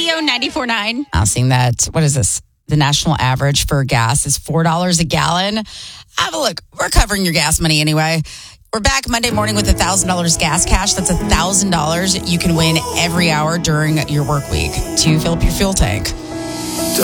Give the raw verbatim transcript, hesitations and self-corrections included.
Radio ninety-four point nine. I'm seeing that. What is this? The national average for gas is four dollars a gallon. Have a look. We're covering your gas money anyway. We're back Monday morning with one thousand dollars gas cash. That's one thousand dollars you can win every hour during your work week to fill up your fuel tank.